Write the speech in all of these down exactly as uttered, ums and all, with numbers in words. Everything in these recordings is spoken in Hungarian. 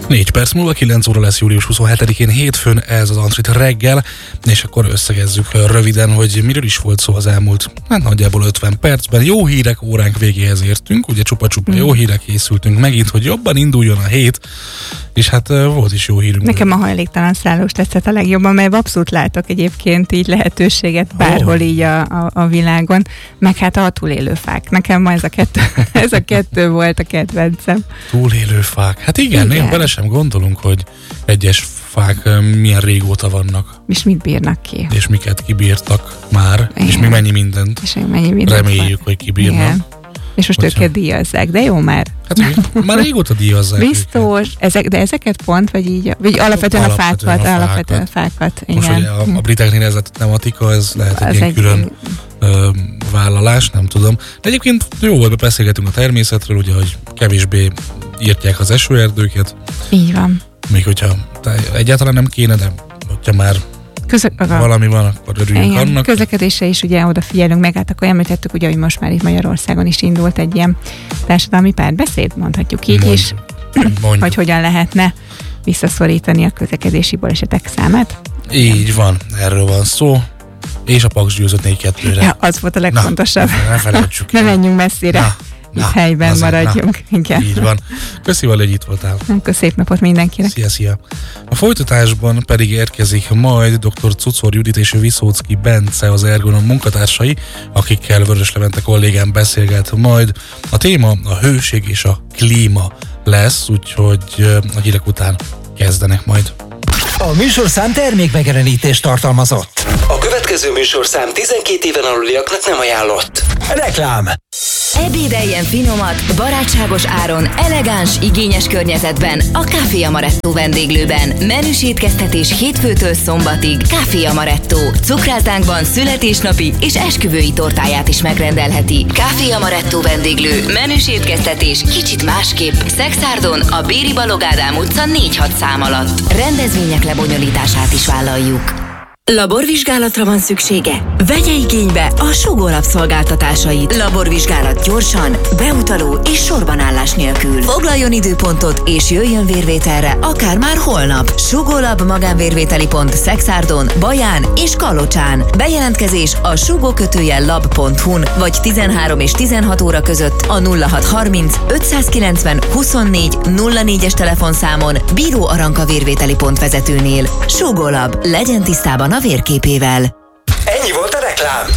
négy perc múlva, kilenc óra lesz július huszonhetedikén hétfőn, ez az Antrit reggel, és akkor összegezzük röviden, hogy miről is volt szó az elmúlt, hát nagyjából ötven percben. Jó hírek óránk végéhez értünk, ugye csupa-csupa mm. jó hírek készültünk megint, hogy jobban induljon a hét, és hát volt is jó hírünk. Nekem a hajléktalan szállós tetszett a legjobban, mert abszolút látok egyébként így lehetőséget bárhol oh. így a, a, a világon, meg hát a túlélő fák. Nekem ma ez a kettő, ez a kettő volt a kedvencem. Túlélő fák. Hát igen, igen. Bele sem gondolunk, hogy egyes fák milyen régóta vannak. És mit bírnak ki. És miket kibírtak már, igen. És mi mennyi mindent. És mennyi mindent. Reméljük, van. Hogy kibírnak. Igen. És most Hogyha... őket díjazzák, de jó már. Hát már régóta díjazzák. Biztos, ezek, de ezeket pont, vagy így, vagy alapvetően, alapvetően a fákat. Alapvetően a fákat, igen. Most ugye a, a briteknél ez a tematika, ez lehet egy ilyen külön ö, vállalás, nem tudom. De egyébként jó volt, beszélgetünk a természetről, ugye, hogy kevésbé írtják az esőerdőket. Így van. Még hogyha egyáltalán nem kéne, de hogyha már Közök, valami van, akkor örüljünk igen, annak. Közlekedésre is ugye odafigyelünk meg, hát akkor említettük, ugye, hogy most már itt Magyarországon is indult egy ilyen társadalmi párbeszéd, mondhatjuk így is, hogy hogyan lehetne visszaszorítani a közlekedési balesetek számát. Így van, erről van szó. És a Paks győzött négy kettőre. Ja, az volt a legfontosabb. Na, ne felejtsük. Ne menjünk messzire. Na. Itt na, helyben azért, maradjunk. Na, így van. Köszi, hogy itt voltál. Szép napot mindenkinek. Szia, szia. A folytatásban pedig érkezik majd dr. Cucor Judit és Viszóczki Bence, az Ergonom munkatársai, akikkel Vörös Levente kollégám beszélget majd. A téma a hőség és a klíma lesz, úgyhogy a hírek után kezdenek majd. A műsorszám termékmegjelenítést tartalmazott. A következő műsorszám tizenkét éven aluliaknak nem ajánlott. Reklám. Ebédeljen finomat, barátságos áron, elegáns, igényes környezetben a Café Amaretto vendéglőben. Menüs étkeztetés hétfőtől szombatig. Café Amaretto. Cukráltánkban születésnapi és esküvői tortáját is megrendelheti. Café Amaretto vendéglő. Menüs étkeztetés kicsit másképp. Szexárdon a Béri Balog Ádám utca négy hat szám alatt. Rendezvények lebonyolítását is vállaljuk. Laborvizsgálatra van szüksége? Vegye igénybe a Sugolab szolgáltatásait. Laborvizsgálat gyorsan, beutaló és sorbanállás nélkül. Foglaljon időpontot és jöjjön vérvételre, akár már holnap. Sugolab magánvérvételi pont Szexárdon, Baján és Kalocsán. Bejelentkezés a sugókötőjel lab pont hu-n vagy tizenhárom és tizenhat óra között a nulla hat harminc ötszázkilencven huszonnégy nulla négyes telefonszámon Bíró Aranka vérvételi pont vezetőnél. Sugolab, legyen tisztában a vérképével. Ennyi volt a reklám.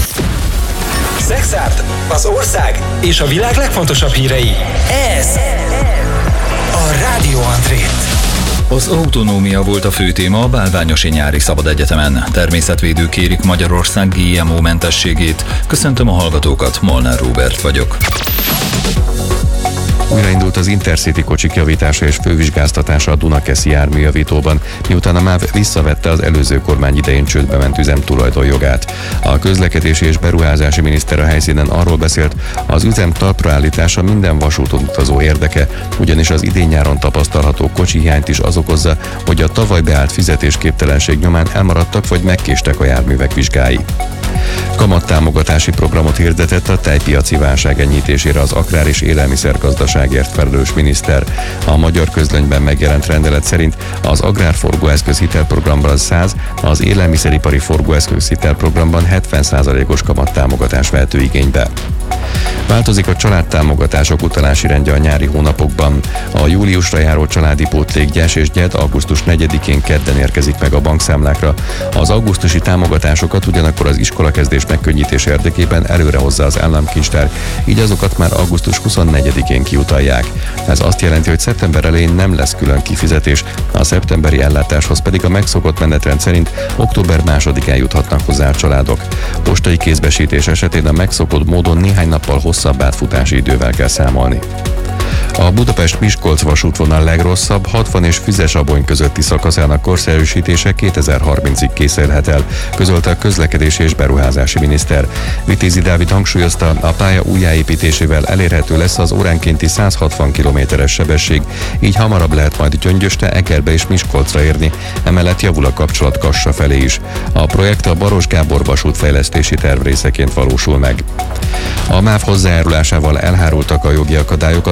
Szexárd, az ország és a világ legfontosabb hírei. Ez a Rádió Antrét. Az autonómia volt a fő téma a Bálványosi Nyári Szabad Egyetemen. Természetvédők kérik Magyarország gé em o mentességét. Köszöntöm a hallgatókat, Molnár Róbert vagyok. Újraindult az Intercity kocsik javítása és fővizsgáztatása a Dunakeszi járműjavítóban, miután a MÁV visszavette az előző kormány idején csődbe ment üzem tulajdonjogát. A közlekedési és beruházási miniszter a helyszínen arról beszélt, az üzem talpraállítása minden vasúton utazó érdeke, ugyanis az idén-nyáron tapasztalható kocsihiányt is az okozza, hogy a tavaly beállt fizetésképtelenség nyomán elmaradtak vagy megkéstek a járművek vizsgái. Kamattámogatási programot hirdetett a tejpiaci válság enyhítésére az agrár- és élelmiszergazdaságért felelős miniszter. A Magyar Közlönyben megjelent rendelet szerint az agrárforgóeszköz hitelprogramban száz, az élelmiszeripari forgóeszköz hitelprogramban hetven százalékos kamattámogatás vehető igénybe. Változik a családtámogatások utalási rendje a nyári hónapokban. A júliusra járó családi pótlék Gyes és Gyed augusztus negyedikén kedden érkezik meg a bankszámlákra. Az augusztusi támogatásokat ugyanakkor az iskolakezdés megkönnyítése érdekében előrehozza az államkincstár, így azokat már augusztus huszonnegyedikén kiutalják. Ez azt jelenti, hogy szeptember elején nem lesz külön kifizetés, a szeptemberi ellátáshoz pedig a megszokott menetrend szerint október másodikán juthatnak hozzá a családok. Postai kézbesítés esetén a megszokott módon néhány nappal hosszabb átfutási idővel kell számolni. A Budapest-Miskolc vasútvonal legrosszabb hatvan és Füzes-Abony közötti szakaszának korszerűsítése kétezer-harmincig készülhet el, közölte a közlekedési és beruházási miniszter. Vitézi Dávid hangsúlyozta, a pálya újjáépítésével elérhető lesz az óránkénti száz hatvan kilométeres sebesség, így hamarabb lehet majd Gyöngyöste, Egerbe és Miskolcra érni, emellett javul a kapcsolat Kassa felé is. A projekt a Baros Gábor vasútfejlesztési terv részeként valósul meg. A MÁV hozzájárulásával elhárultak a jogi akadályok a Tatai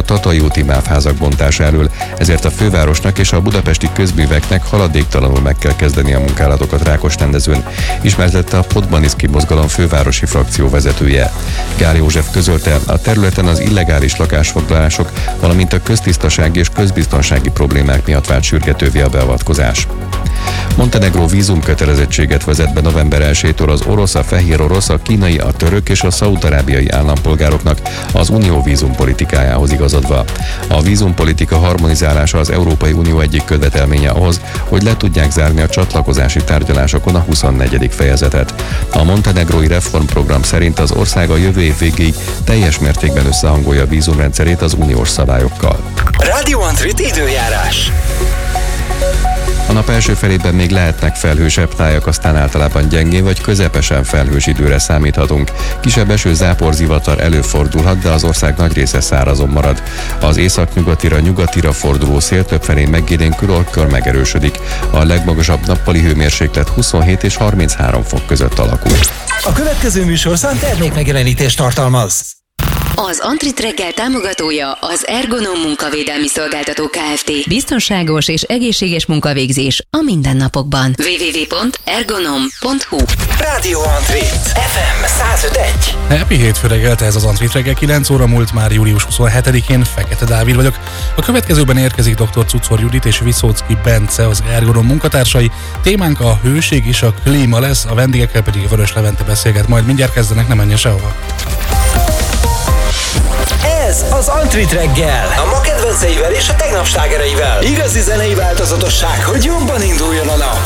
közúti mávházak bontása elől, ezért a fővárosnak és a budapesti közműveknek haladéktalanul meg kell kezdeni a munkálatokat Rákosrendezőn, ismertette a Podmaniszki mozgalom fővárosi frakció vezetője. Gál József közölte, a területen az illegális lakásfoglalások, valamint a köztisztasági és közbiztonsági problémák miatt vált sürgetővé a beavatkozás. Montenegró vízumkötelezettséget vezet be november elsejétől az orosz, a fehér orosz, a kínai, a török és a szaúd-arábiai állampolgároknak az unió vízumpolitikájához igazodva. A vízumpolitika harmonizálása az Európai Unió egyik követelménye ahhoz, hogy le tudják zárni a csatlakozási tárgyalásokon a huszonnegyedik fejezetet. A montenegrói reformprogram szerint az ország a jövő év végéig teljes mértékben összehangolja a vízumrendszerét az uniós szabályokkal. Radio Antrit időjárás. A nap első felében még lehetnek felhősebb tájak, aztán általában gyengén vagy közepesen felhős időre számíthatunk. Kisebb eső, zápor, zivatar előfordulhat, de az ország nagy része szárazon marad. Az északnyugatira, nyugatira forduló szél többfelé megélénkül, olykor megerősödik. A legmagasabb nappali hőmérséklet huszonhét és harminchárom fok között alakul. A következő műsorszám termékmegjelenítést tartalmaz. Az Antrit reggel támogatója az Ergonom munkavédelmi szolgáltató Kft. Biztonságos és egészséges munkavégzés a mindennapokban. double-u double-u double-u pont ergonom pont hu Radio Antrit ef em száz öt egy. Happy hétfő reggelt, ez az Antrit reggel, kilenc óra múlt már július huszonhetedikén, Fekete Dávid vagyok. A következőben érkezik dr. Cucor Judit és Viszocki Bence, az Ergonom munkatársai. Témánk a hőség és a klíma lesz, a vendégekkel pedig Vörös Levente beszélget, majd mindjárt kezdenek, nem menjen sehova. Ez az Antrit reggel, a ma kedvenceivel és a tegnap slágereivel. Igazi zenei változatosság, hogy jobban induljon a nap.